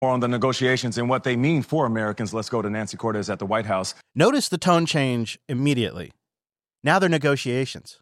More on the negotiations and what they mean for Americans. Let's go to Nancy Cortez at the White House. Notice the tone change immediately. Now they're negotiations.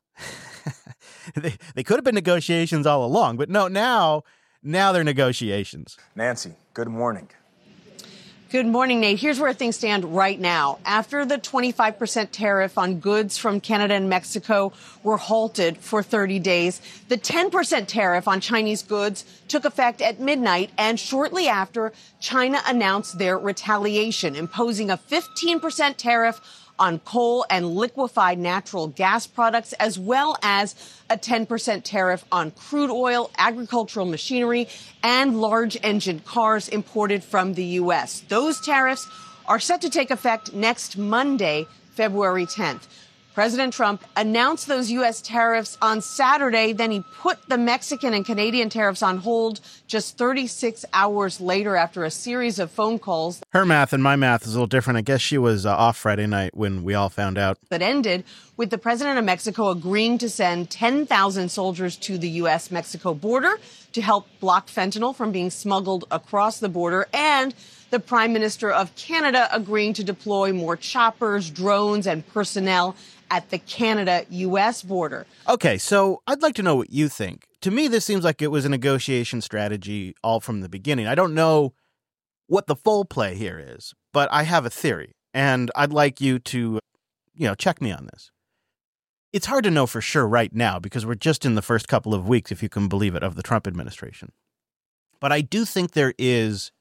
They could have been negotiations all along, but no, now they're negotiations. Nancy, good morning. Good morning, Nate. Here's where things stand right now. After the 25% tariff on goods from Canada and Mexico were halted for 30 days, the 10% tariff on Chinese goods took effect at midnight, and shortly after, China announced their retaliation, imposing a 15% tariff on coal and liquefied natural gas products, as well as a 10% tariff on crude oil, agricultural machinery, and large engine cars imported from the U.S. Those tariffs are set to take effect next Monday, February 10th. President Trump announced those U.S. tariffs on Saturday. Then he put the Mexican and Canadian tariffs on hold just 36 hours later after a series of phone calls. Her math and my math is a little different. I guess she was off Friday night when we all found out. That ended with the president of Mexico agreeing to send 10,000 soldiers to the U.S.-Mexico border to help block fentanyl from being smuggled across the border, and the Prime Minister of Canada agreeing to deploy more choppers, drones, and personnel at the Canada-U.S. border. Okay, so I'd like to know what you think. To me, this seems like it was a negotiation strategy all from the beginning. I don't know what the full play here is, but I have a theory, and I'd like you to, check me on this. It's hard to know for sure right now because we're just in the first couple of weeks, if you can believe it, of the Trump administration. But I do think there is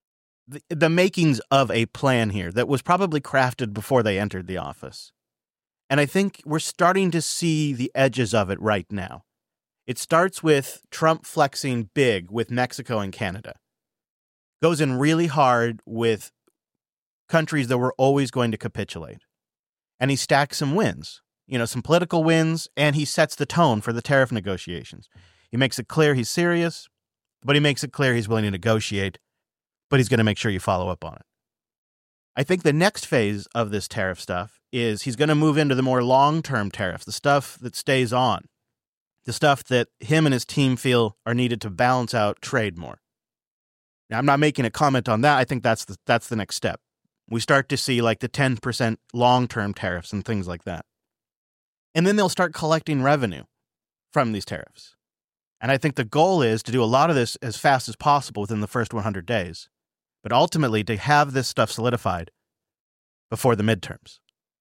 the makings of a plan here that was probably crafted before they entered the office. And I think we're starting to see the edges of it right now. It starts with Trump flexing big with Mexico and Canada. Goes in really hard with countries that were always going to capitulate. And he stacks some wins, some political wins, and he sets the tone for the tariff negotiations. He makes it clear he's serious, but he makes it clear he's willing to negotiate, but he's going to make sure you follow up on it. I think the next phase of this tariff stuff is he's going to move into the more long-term tariffs, the stuff that stays on, the stuff that him and his team feel are needed to balance out trade more. Now, I'm not making a comment on that. I think that's the next step. We start to see like the 10% long-term tariffs and things like that. And then they'll start collecting revenue from these tariffs. And I think the goal is to do a lot of this as fast as possible within the first 100 days. But ultimately, to have this stuff solidified before the midterms.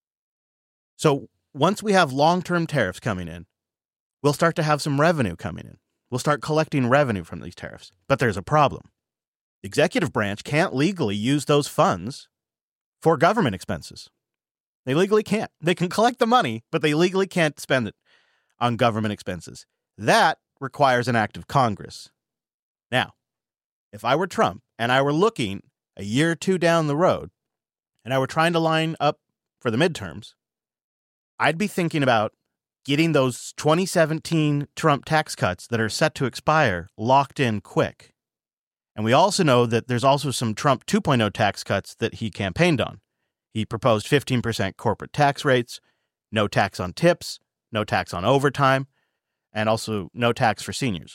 So once we have long-term tariffs coming in, we'll start to have some revenue coming in. We'll start collecting revenue from these tariffs. But there's a problem. The executive branch can't legally use those funds for government expenses. They legally can't. They can collect the money, but they legally can't spend it on government expenses. That requires an act of Congress. Now, if I were Trump and I were looking a year or two down the road and I were trying to line up for the midterms, I'd be thinking about getting those 2017 Trump tax cuts that are set to expire locked in quick. And we also know that there's also some Trump 2.0 tax cuts that he campaigned on. He proposed 15% corporate tax rates, no tax on tips, no tax on overtime, and also no tax for seniors.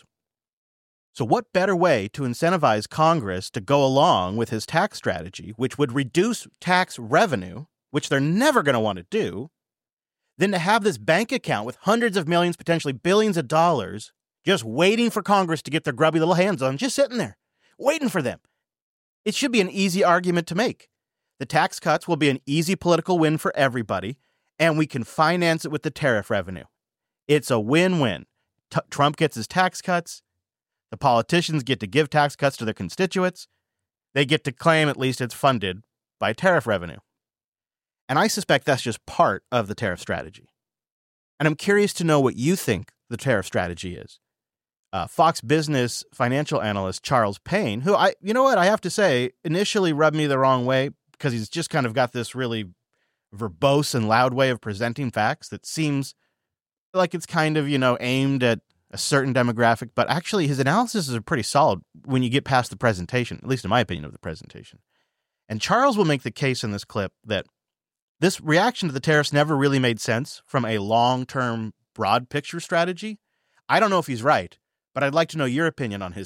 So what better way to incentivize Congress to go along with his tax strategy, which would reduce tax revenue, which they're never going to want to do, than to have this bank account with hundreds of millions, potentially billions of dollars, just waiting for Congress to get their grubby little hands on, just sitting there, waiting for them. It should be an easy argument to make. The tax cuts will be an easy political win for everybody, and we can finance it with the tariff revenue. It's a win-win. Trump gets his tax cuts. The politicians get to give tax cuts to their constituents. They get to claim at least it's funded by tariff revenue. And I suspect that's just part of the tariff strategy. And I'm curious to know what you think the tariff strategy is. Fox Business financial analyst Charles Payne, who I have to say, initially rubbed me the wrong way because he's just kind of got this really verbose and loud way of presenting facts that seems like it's kind of, aimed at a certain demographic, but actually his analysis is pretty solid when you get past the presentation, at least in my opinion of the presentation. And Charles will make the case in this clip that this reaction to the tariffs never really made sense from a long-term broad picture strategy. I don't know if he's right, but I'd like to know your opinion on his take.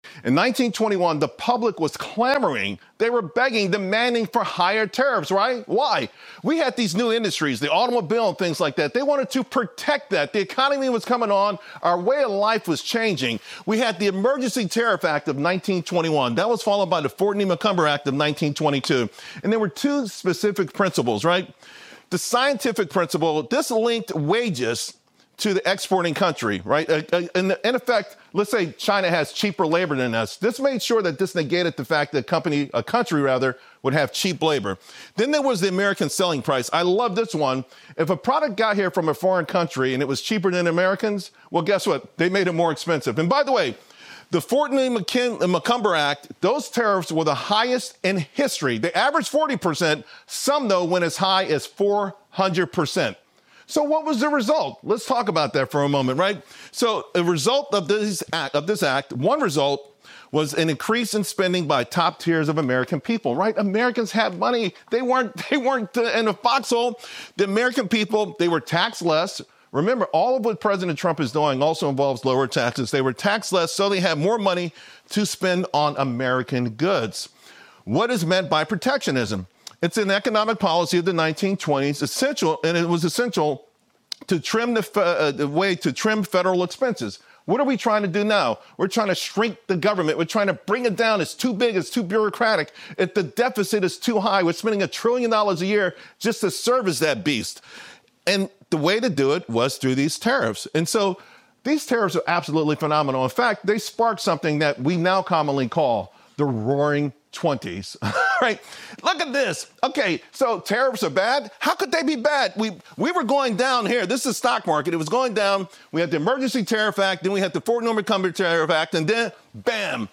In 1921, the public was clamoring. They were begging, demanding for higher tariffs, right? Why? We had these new industries, the automobile and things like that. They wanted to protect that. The economy was coming on. Our way of life was changing. We had the Emergency Tariff Act of 1921. That was followed by the Fortney-McCumber Act of 1922. And there were two specific principles, right? The scientific principle, this linked wages to the exporting country, right? In effect, let's say China has cheaper labor than us. This made sure that this negated the fact that a country would have cheap labor. Then there was the American selling price. I love this one. If a product got here from a foreign country and it was cheaper than Americans, well, guess what? They made it more expensive. And by the way, the Fortney-McCumber Act, those tariffs were the highest in history. They averaged 40%. Some, though, went as high as 400%. So what was the result? Let's talk about that for a moment, right? So a result of this act, one result was an increase in spending by top tiers of American people, right? Americans had money. They weren't in a foxhole. The American people, they were taxed less. Remember, all of what President Trump is doing also involves lower taxes. They were taxed less, so they had more money to spend on American goods. What is meant by protectionism? It's an economic policy of the 1920s, it was essential to trim the way to trim federal expenses. What are we trying to do now? We're trying to shrink the government. We're trying to bring it down. It's too big. It's too bureaucratic. If the deficit is too high, we're spending $1 trillion a year just to service that beast. And the way to do it was through these tariffs. And so these tariffs are absolutely phenomenal. In fact, they sparked something that we now commonly call the Roaring '20s, right? Look at this. Okay, so tariffs are bad. How could they be bad? We were going down here. This is the stock market. It was going down. We had the Emergency Tariff Act, then we had the Fortney-McCumber Tariff Act, and then, bam,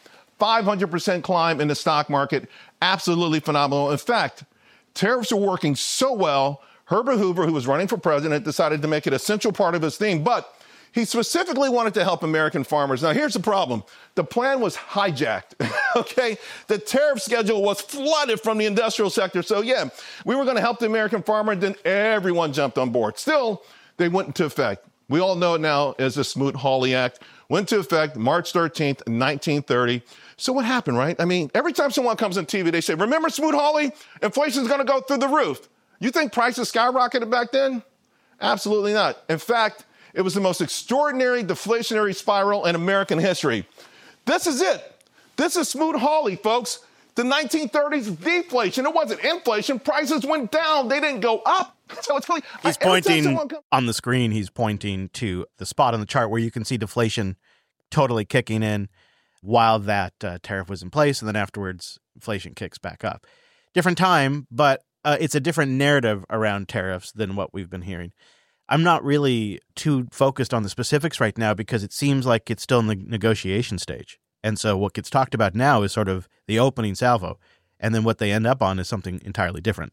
500% climb in the stock market. Absolutely phenomenal. In fact, tariffs are working so well, Herbert Hoover, who was running for president, decided to make it a central part of his theme, but he specifically wanted to help American farmers. Now, here's the problem. The plan was hijacked, okay? The tariff schedule was flooded from the industrial sector. So, yeah, we were going to help the American farmer, then everyone jumped on board. Still, they went into effect. We all know it now as the Smoot-Hawley Act. Went into effect March 13th, 1930. So what happened, right? I mean, every time someone comes on TV, they say, remember Smoot-Hawley? Inflation's going to go through the roof. You think prices skyrocketed back then? Absolutely not. In fact, it was the most extraordinary deflationary spiral in American history. This is it. This is Smoot-Hawley, folks. The 1930s deflation. It wasn't inflation. Prices went down. They didn't go up. So it's really, he's pointing on the screen. He's pointing to the spot on the chart where you can see deflation totally kicking in while that tariff was in place. And then afterwards, inflation kicks back up. Different time, but it's a different narrative around tariffs than what we've been hearing. I'm not really too focused on the specifics right now because it seems like it's still in the negotiation stage. And so what gets talked about now is sort of the opening salvo. And then what they end up on is something entirely different.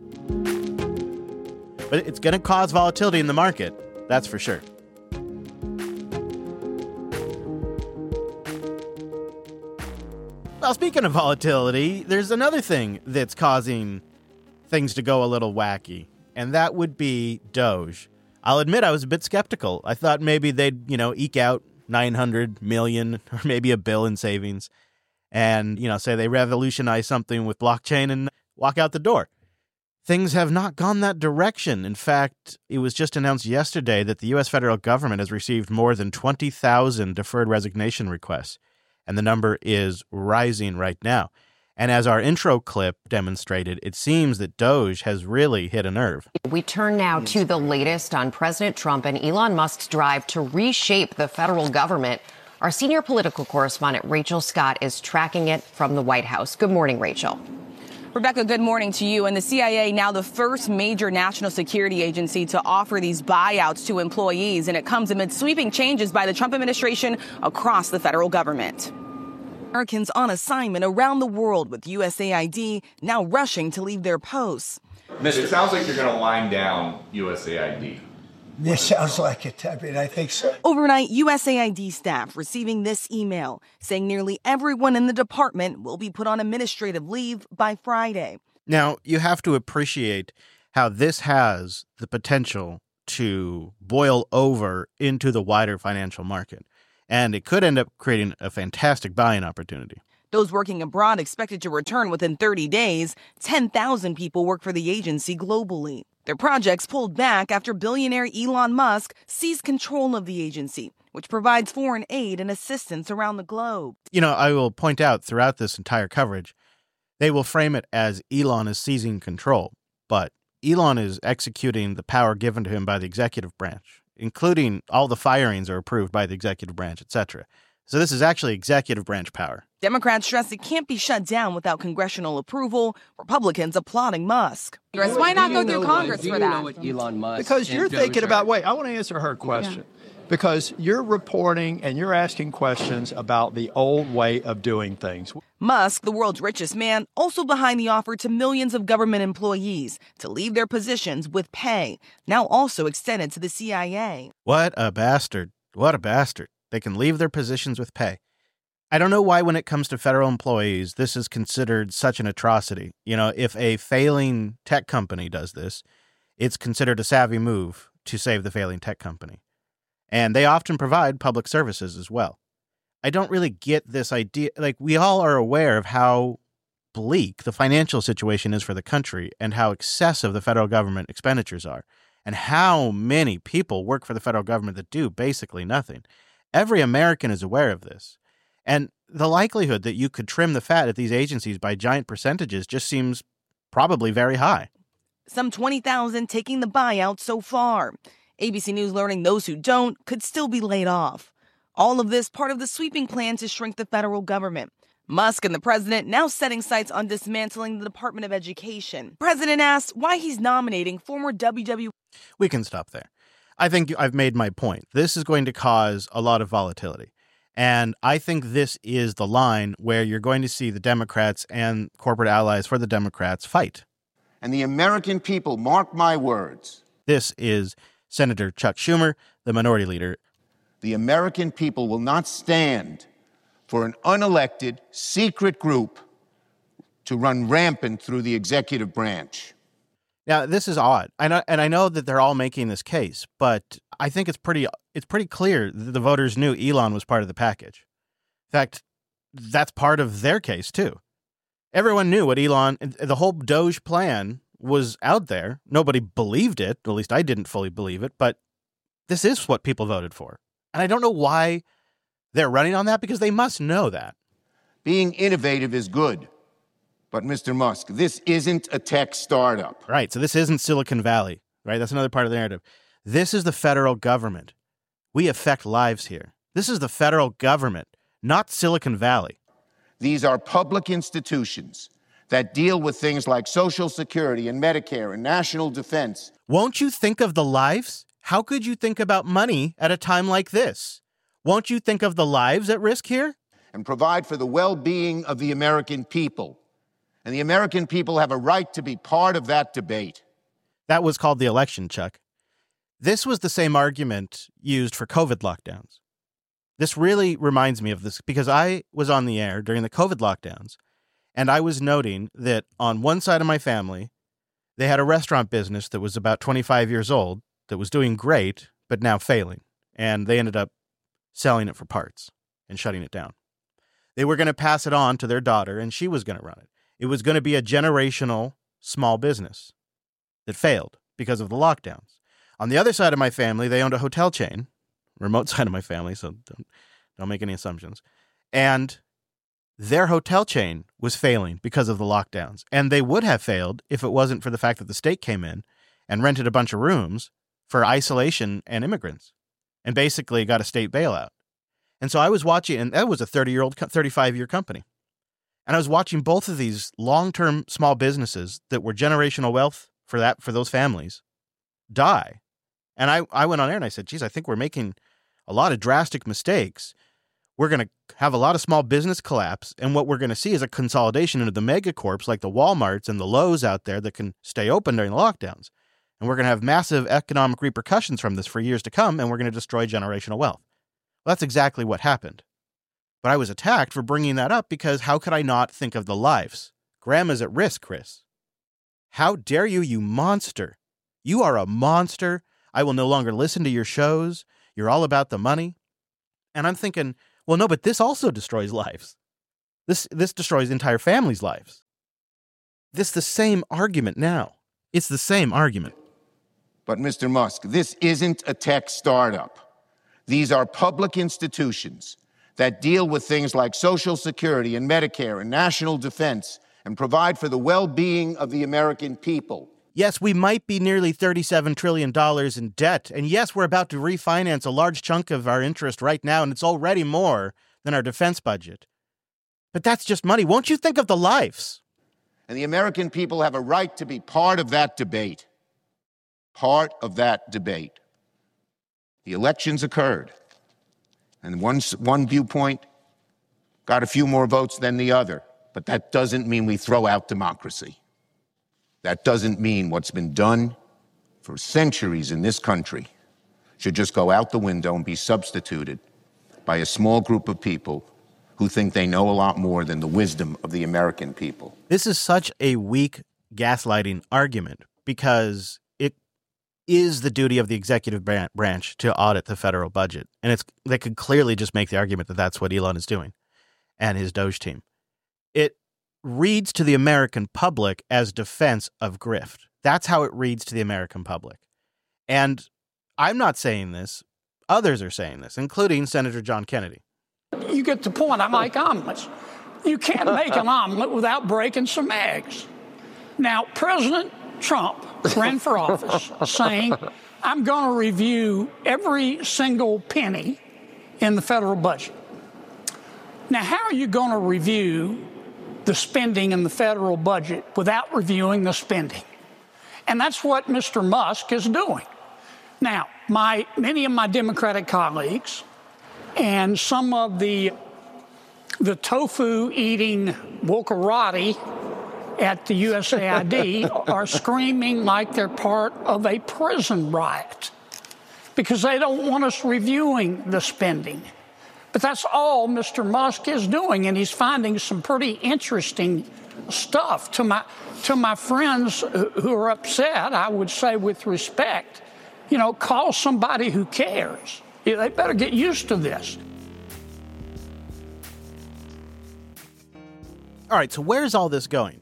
But it's going to cause volatility in the market. That's for sure. Well, speaking of volatility, there's another thing that's causing things to go a little wacky. And that would be Doge. I'll admit I was a bit skeptical. I thought maybe they'd, eke out $900 million or maybe $1 billion in savings and, say they revolutionize something with blockchain and walk out the door. Things have not gone that direction. In fact, it was just announced yesterday that the U.S. federal government has received more than 20,000 deferred resignation requests, and the number is rising right now. And as our intro clip demonstrated, it seems that Doge has really hit a nerve. We turn now to the latest on President Trump and Elon Musk's drive to reshape the federal government. Our senior political correspondent, Rachel Scott, is tracking it from the White House. Good morning, Rachel. Rebecca, good morning to you. And the CIA, now the first major national security agency to offer these buyouts to employees. And it comes amid sweeping changes by the Trump administration across the federal government. Americans on assignment around the world with USAID now rushing to leave their posts. It sounds like you're going to wind down USAID. It sounds like it. I mean, I think so. Overnight, USAID staff receiving this email saying nearly everyone in the department will be put on administrative leave by Friday. Now, you have to appreciate how this has the potential to boil over into the wider financial market. And it could end up creating a fantastic buying opportunity. Those working abroad expected to return within 30 days. 10,000 people work for the agency globally. Their projects pulled back after billionaire Elon Musk seized control of the agency, which provides foreign aid and assistance around the globe. You know, I will point out throughout this entire coverage, they will frame it as Elon is seizing control, but Elon is executing the power given to him by the executive branch, including all the firings are approved by the executive branch, etc. So this is actually executive branch power. Democrats stress it can't be shut down without congressional approval. Republicans applauding Musk. Why not go through Congress for that? Elon Musk because you're thinking about, wait, I want to answer her question. Yeah. Because you're reporting and you're asking questions about the old way of doing things. Musk, the world's richest man, also behind the offer to millions of government employees to leave their positions with pay, now also extended to the CIA. What a bastard. What a bastard. They can leave their positions with pay. I don't know why when it comes to federal employees, this is considered such an atrocity. You know, if a failing tech company does this, it's considered a savvy move to save the failing tech company. And they often provide public services as well. I don't really get this idea. Like, we all are aware of how bleak the financial situation is for the country and how excessive the federal government expenditures are and how many people work for the federal government that do basically nothing. Every American is aware of this. And the likelihood that you could trim the fat at these agencies by giant percentages just seems probably very high. Some 20,000 taking the buyout so far. ABC News learning those who don't could still be laid off. All of this part of the sweeping plan to shrink the federal government. Musk and the president now setting sights on dismantling the Department of Education. The president asked why he's nominating former WWE. We can stop there. I think I've made my point. This is going to cause a lot of volatility. And I think this is the line where you're going to see the Democrats and corporate allies for the Democrats fight. And the American people, mark my words. This is Senator Chuck Schumer, the minority leader. The American people will not stand for an unelected, secret group to run rampant through the executive branch. Now, this is odd. I know that they're all making this case, but I think it's pretty clear that the voters knew Elon was part of the package. In fact, that's part of their case, too. Everyone knew what Elon, the whole Doge plan was out there. Nobody believed it, or at least I didn't fully believe it, but this is what people voted for. And I don't know why they're running on that, because they must know that. Being innovative is good. But, Mr. Musk, this isn't a tech startup. Right. So this isn't Silicon Valley, right? That's another part of the narrative. This is the federal government. We affect lives here. This is the federal government, not Silicon Valley. These are public institutions that deal with things like Social Security and Medicare and national defense. Won't you think of the lives? How could you think about money at a time like this? Won't you think of the lives at risk here? And provide for the well-being of the American people. And the American people have a right to be part of that debate. That was called the election, Chuck. This was the same argument used for COVID lockdowns. This really reminds me of this because I was on the air during the COVID lockdowns, and I was noting that on one side of my family, they had a restaurant business that was about 25 years old that was doing great, but now failing. And they ended up selling it for parts and shutting it down. They were going to pass it on to their daughter, and she was going to run it. It was going to be a generational small business that failed because of the lockdowns. On the other side of my family, they owned a hotel chain, remote side of my family, so don't make any assumptions. And their hotel chain was failing because of the lockdowns. And they would have failed if it wasn't for the fact that the state came in and rented a bunch of rooms for isolation and immigrants and basically got a state bailout. And so I was watching, and that was a 35-year company. And I was watching both of these long-term small businesses that were generational wealth for those families die. And I went on air and I said, geez, I think we're making a lot of drastic mistakes. We're going to have a lot of small business collapse. And what we're going to see is a consolidation into the megacorps like the Walmarts and the Lowe's out there that can stay open during the lockdowns. And we're going to have massive economic repercussions from this for years to come. And we're going to destroy generational wealth. Well, that's exactly what happened. But I was attacked for bringing that up because how could I not think of the lives? Grandma's at risk, Chris. How dare you, you monster. You are a monster. I will no longer listen to your shows. You're all about the money. And I'm thinking, well, no, but this also destroys lives. This destroys entire families' lives. This is the same argument now. It's the same argument. But, Mr. Musk, this isn't a tech startup. These are public institutions that deal with things like Social Security and Medicare and national defense and provide for the well-being of the American people. Yes, we might be nearly $37 trillion in debt. And yes, we're about to refinance a large chunk of our interest right now, and it's already more than our defense budget. But that's just money. Won't you think of the lives? And the American people have a right to be part of that debate. Part of that debate. The elections occurred, and one viewpoint got a few more votes than the other. But that doesn't mean we throw out democracy. That doesn't mean what's been done for centuries in this country should just go out the window and be substituted by a small group of people who think they know a lot more than the wisdom of the American people. This is such a weak gaslighting argument because it is the duty of the executive branch to audit the federal budget. And they could clearly just make the argument that that's what Elon is doing and his Doge team. It reads to the American public as defense of grift. That's how it reads to the American public. And I'm not saying this. Others are saying this, including Senator John Kennedy. You get the point. I like omelets. You can't make an omelet without breaking some eggs. Now, President Trump ran for office saying, I'm going to review every single penny in the federal budget. Now, how are you going to review the spending in the federal budget without reviewing the spending? And that's what Mr. Musk is doing. Now, many of my Democratic colleagues and some of the tofu-eating wokerati at the USAID are screaming like they're part of a prison riot because they don't want us reviewing the spending. But that's all Mr. Musk is doing, and he's finding some pretty interesting stuff. To my friends who are upset, I would say with respect, call somebody who cares. They better get used to this. All right, so where's all this going?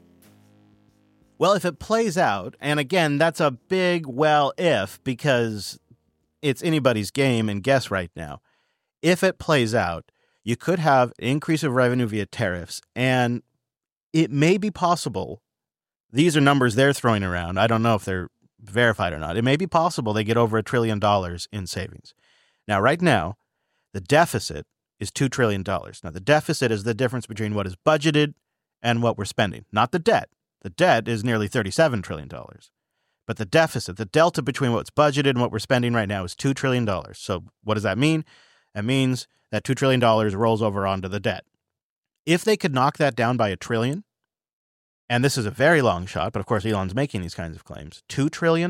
Well, if it plays out, and again, that's a big well if, because it's anybody's game and guess right now. If it plays out, you could have an increase of revenue via tariffs, and it may be possible. These are numbers they're throwing around. I don't know if they're verified or not. It may be possible they get over $1 trillion in savings. Now, right now, the deficit is $2 trillion. Now, the deficit is the difference between what is budgeted and what we're spending, not the debt. The debt is nearly $37 trillion. But the deficit, the delta between what's budgeted and what we're spending right now is $2 trillion. So what does that mean? That means that $2 trillion rolls over onto the debt. If they could knock that down by $1 trillion, and this is a very long shot, but of course Elon's making these kinds of claims, $2 trillion,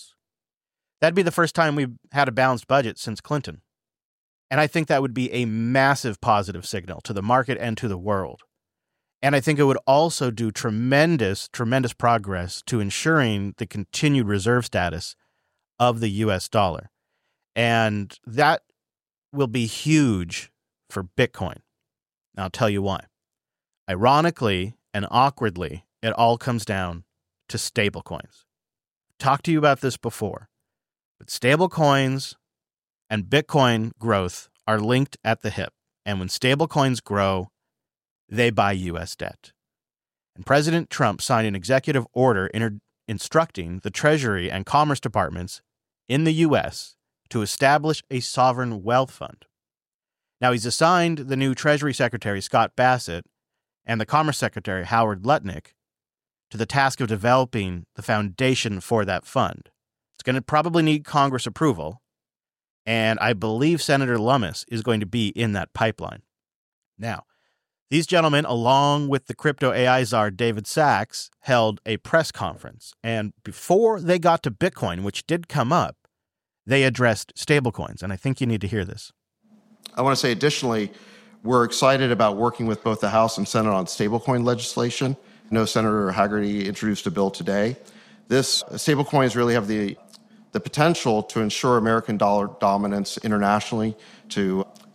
that'd be the first time we've had a balanced budget since Clinton. And I think that would be a massive positive signal to the market and to the world. And I think it would also do tremendous, tremendous progress to ensuring the continued reserve status of the U.S. dollar. And that will be huge for Bitcoin. And I'll tell you why. Ironically and awkwardly, it all comes down to stablecoins. Talked to you about this before, but stablecoins and Bitcoin growth are linked at the hip. And when stablecoins grow, they buy U.S. debt. And President Trump signed an executive order instructing the Treasury and Commerce Departments in the U.S. to establish a sovereign wealth fund. Now, he's assigned the new Treasury Secretary, Scott Bassett, and the Commerce Secretary, Howard Lutnick, to the task of developing the foundation for that fund. It's going to probably need Congress approval, and I believe Senator Lummis is going to be in that pipeline. Now, these gentlemen, along with the crypto AI czar David Sachs, held a press conference, and before they got to Bitcoin, which did come up, they addressed stablecoins, and I think you need to hear this. I want to say additionally, we're excited about working with both the House and Senate on stablecoin legislation. I know Senator Hagerty introduced a bill today. This stablecoins really have the potential to ensure American dollar dominance internationally, to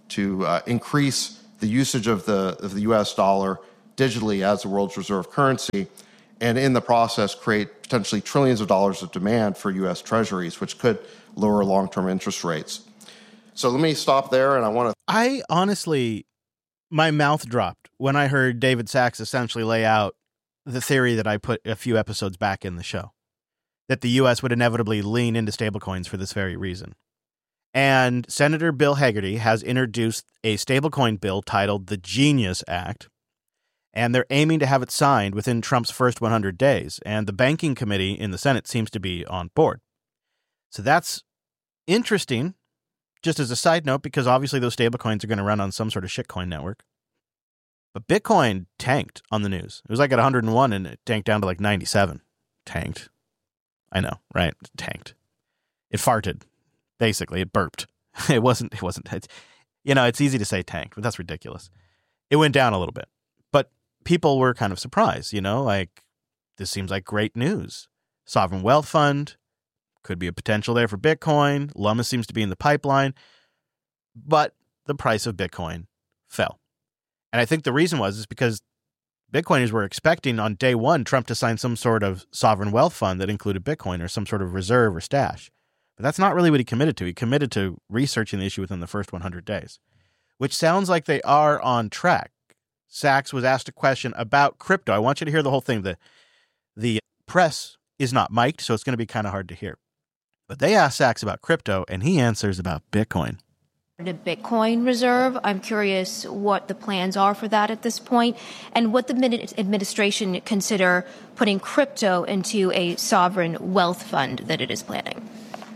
to increase the usage of the U.S. dollar digitally as the world's reserve currency, and in the process create potentially trillions of dollars of demand for U.S. treasuries, which could lower long-term interest rates. So let me stop there, and I honestly, my mouth dropped when I heard David Sacks essentially lay out the theory that I put a few episodes back in the show, that the U.S. would inevitably lean into stablecoins for this very reason. And Senator Bill Hagerty has introduced a stablecoin bill titled the Genius Act, and they're aiming to have it signed within Trump's first 100 days, and the banking committee in the Senate seems to be on board. So that's interesting, just as a side note, because obviously those stablecoins are going to run on some sort of shitcoin network. But Bitcoin tanked on the news. It was like at 101 and it tanked down to like 97. Tanked. I know, right? Tanked. It farted. Basically, it burped. It wasn't. It's easy to say tanked, but that's ridiculous. It went down a little bit. But people were kind of surprised, like, this seems like great news. Sovereign Wealth Fund, could be a potential there for Bitcoin. Lummis seems to be in the pipeline. But the price of Bitcoin fell. And I think the reason is because Bitcoiners were expecting on day one Trump to sign some sort of sovereign wealth fund that included Bitcoin or some sort of reserve or stash. But that's not really what he committed to. He committed to researching the issue within the first 100 days, which sounds like they are on track. Sacks was asked a question about crypto. I want you to hear the whole thing. The press is not mic'd, so it's going to be kind of hard to hear. But they asked Sacks about crypto, and he answers about Bitcoin. The Bitcoin reserve, I'm curious what the plans are for that at this point, and what the administration consider putting crypto into a sovereign wealth fund that it is planning.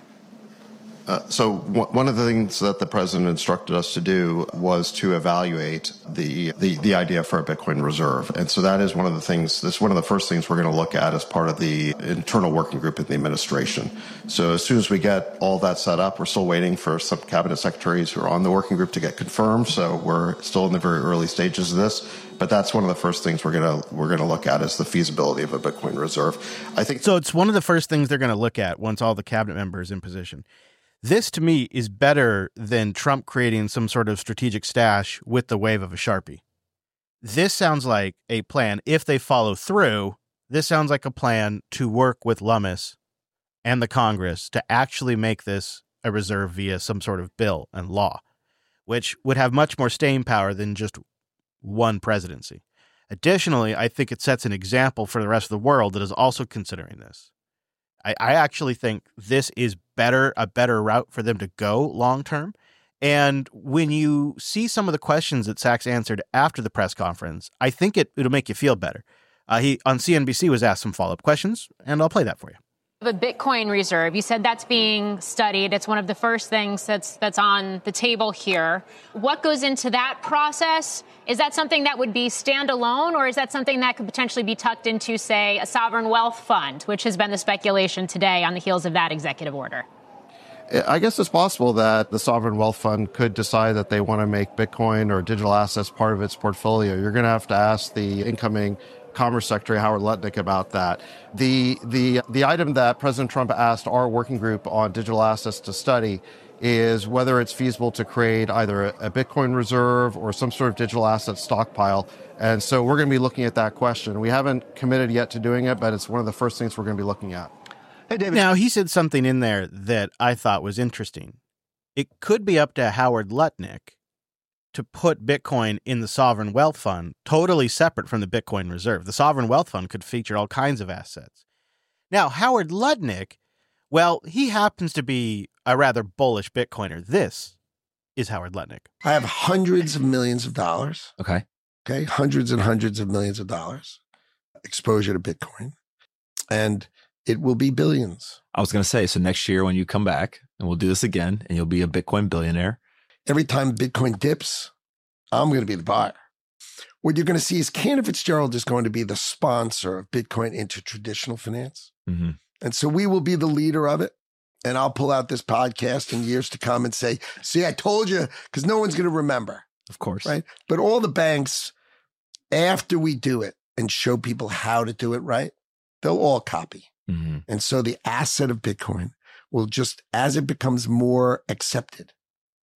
So one of the things that the president instructed us to do was to evaluate the idea for a Bitcoin reserve. And so that is one of the things, this is one of the first things we're going to look at as part of the internal working group in the administration. So as soon as we get all that set up, we're still waiting for some cabinet secretaries who are on the working group to get confirmed. So we're still in the very early stages of this. But that's one of the first things we're gonna look at is the feasibility of a Bitcoin reserve. I think so. It's one of the first things they're going to look at once all the cabinet members in position. This, to me, is better than Trump creating some sort of strategic stash with the wave of a Sharpie. This sounds like a plan. If they follow through, this sounds like a plan to work with Lummis and the Congress to actually make this a reserve via some sort of bill and law, which would have much more staying power than just one presidency. Additionally, I think it sets an example for the rest of the world that is also considering this. I actually think this is a better route for them to go long term. And when you see some of the questions that Sacks answered after the press conference, I think it'll make you feel better. He on CNBC was asked some follow-up questions, and I'll play that for you. The Bitcoin reserve, you said that's being studied. It's one of the first things that's on the table here. What goes into that process? Is that something that would be standalone, or is that something that could potentially be tucked into, say, a sovereign wealth fund, which has been the speculation today on the heels of that executive order? I guess it's possible that the sovereign wealth fund could decide that they want to make Bitcoin or digital assets part of its portfolio. You're going to have to ask the incoming Commerce Secretary Howard Lutnick about that. The item that President Trump asked our working group on digital assets to study is whether it's feasible to create either a Bitcoin reserve or some sort of digital asset stockpile. And so we're going to be looking at that question. We haven't committed yet to doing it, but it's one of the first things we're going to be looking at. Hey, David. Now, he said something in there that I thought was interesting. It could be up to Howard Lutnick to put Bitcoin in the Sovereign Wealth Fund, totally separate from the Bitcoin Reserve. The Sovereign Wealth Fund could feature all kinds of assets. Now, Howard Lutnick, well, he happens to be a rather bullish Bitcoiner. This is Howard Lutnick. I have hundreds of millions of dollars. Okay. Hundreds and hundreds of millions of dollars exposure to Bitcoin. And it will be billions. I was going to say, so next year when you come back, and we'll do this again, and you'll be a Bitcoin billionaire. Every time Bitcoin dips, I'm going to be the buyer. What you're going to see is Cantor Fitzgerald is going to be the sponsor of Bitcoin into traditional finance. Mm-hmm. And so we will be the leader of it. And I'll pull out this podcast in years to come and say, see, I told you, because no one's going to remember. Of course. Right. But all the banks, after we do it and show people how to do it right, they'll all copy. Mm-hmm. And so the asset of Bitcoin will just, as it becomes more accepted,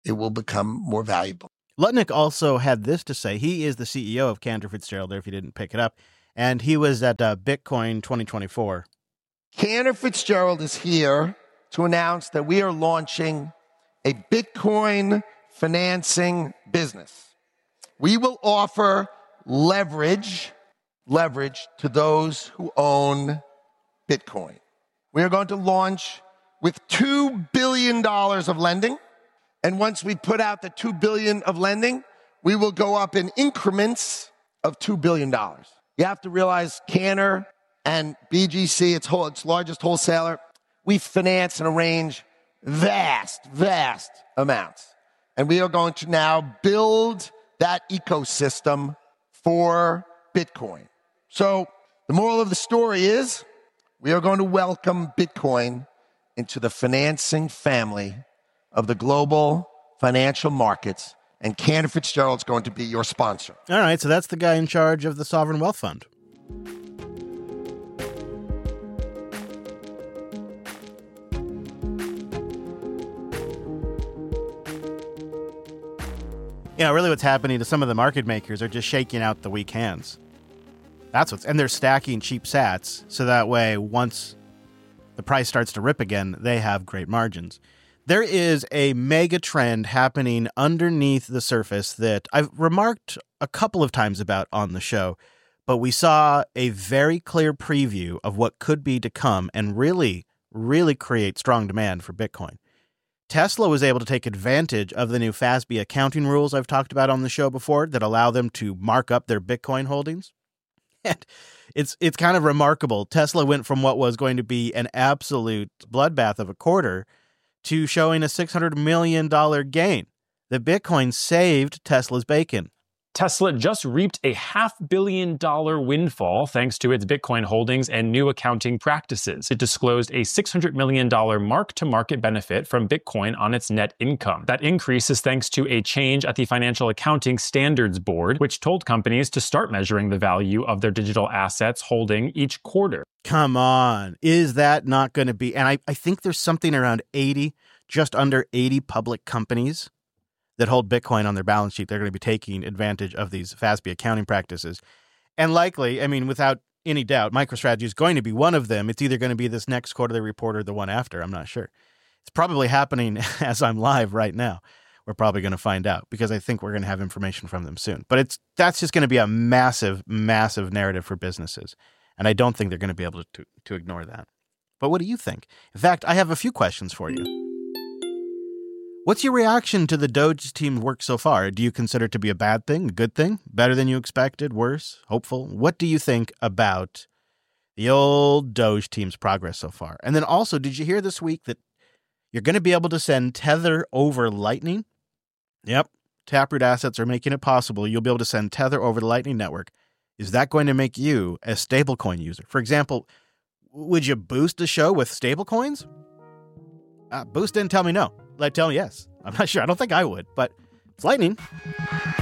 it will become more valuable. Lutnick also had this to say. He is the CEO of Cantor Fitzgerald, if you didn't pick it up, and he was at Bitcoin 2024. Cantor Fitzgerald is here to announce that we are launching a Bitcoin financing business. We will offer leverage to those who own Bitcoin. We are going to launch with $2 billion of lending. And once we put out the $2 billion of lending, we will go up in increments of $2 billion. You have to realize Cantor and BGC, its largest wholesaler, we finance and arrange vast amounts. And we are going to now build that ecosystem for Bitcoin. So the moral of the story is we are going to welcome Bitcoin into the financing family of the global financial markets, and Cantor Fitzgerald's going to be your sponsor. All right, so that's the guy in charge of the Sovereign Wealth Fund. Yeah, really what's happening to some of the market makers are just shaking out the weak hands. And they're stacking cheap sats, so that way once the price starts to rip again, they have great margins. There is a mega trend happening underneath the surface that I've remarked a couple of times about on the show, but we saw a very clear preview of what could be to come and really, really create strong demand for Bitcoin. Tesla was able to take advantage of the new FASB accounting rules I've talked about on the show before that allow them to mark up their Bitcoin holdings. And it's kind of remarkable. Tesla went from what was going to be an absolute bloodbath of a quarter to showing a $600 million gain. The Bitcoin saved Tesla's bacon. Tesla just reaped a $500 million windfall thanks to its Bitcoin holdings and new accounting practices. It disclosed a $600 million mark-to-market benefit from Bitcoin on its net income. That increase is thanks to a change at the Financial Accounting Standards Board, which told companies to start measuring the value of their digital assets holding each quarter. Come on. Is that not going to be... And I think there's something around 80, just under 80 public companies that hold Bitcoin on their balance sheet. They're going to be taking advantage of these FASB accounting practices. And likely, I mean, without any doubt, MicroStrategy is going to be one of them. It's either going to be this next quarterly report or the one after. I'm not sure. It's probably happening as I'm live right now. We're probably going to find out because I think we're going to have information from them soon. But that's just going to be a massive, massive narrative for businesses. And I don't think they're going to be able to ignore that. But what do you think? In fact, I have a few questions for you. What's your reaction to the Doge team's work so far? Do you consider it to be a bad thing, a good thing, better than you expected, worse, hopeful? What do you think about the old Doge team's progress so far? And then also, did you hear this week that you're going to be able to send Tether over Lightning? Yep, Taproot Assets are making it possible. You'll be able to send Tether over the Lightning Network. Is that going to make you a stablecoin user? For example, would you boost a show with stablecoins? Boost didn't tell me no. Like, tell me yes. I'm not sure. I don't think I would, but it's Lightning.